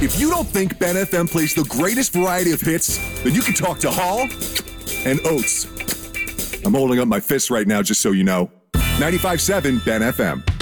If you don't think Ben FM plays the greatest variety of hits, then you can talk to Hall and Oates. I'm holding up my fist right now, just so you know. 95.7 Ben FM.